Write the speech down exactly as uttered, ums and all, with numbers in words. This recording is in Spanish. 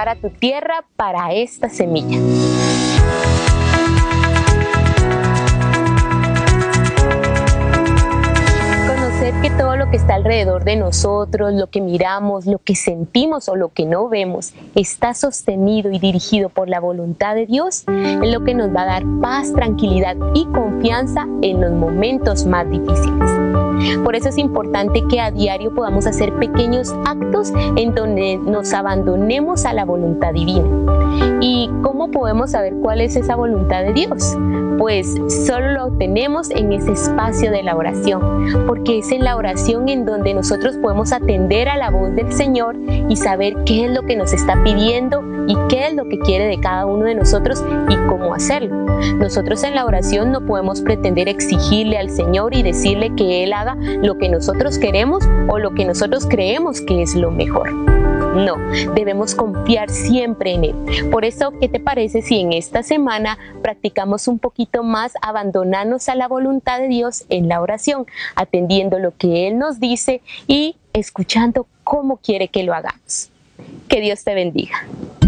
Prepara tu tierra para esta semilla. Que todo lo que está alrededor de nosotros, lo que miramos, lo que sentimos o lo que no vemos, está sostenido y dirigido por la voluntad de Dios, es lo que nos va a dar paz, tranquilidad y confianza en los momentos más difíciles. Por eso es importante que a diario podamos hacer pequeños actos en donde nos abandonemos a la voluntad divina. ¿Y cómo podemos saber cuál es esa voluntad de Dios? Pues solo lo tenemos en ese espacio de la oración, porque es en la oración en donde nosotros podemos atender a la voz del Señor y saber qué es lo que nos está pidiendo y qué es lo que quiere de cada uno de nosotros y cómo hacerlo. Nosotros en la oración no podemos pretender exigirle al Señor y decirle que Él haga lo que nosotros queremos o lo que nosotros creemos que es lo mejor. No, debemos confiar siempre en Él. Por eso, ¿qué te parece si en esta semana practicamos un poquito más abandonarnos a la voluntad de Dios en la oración, atendiendo lo que Él nos dice y escuchando cómo quiere que lo hagamos? Que Dios te bendiga.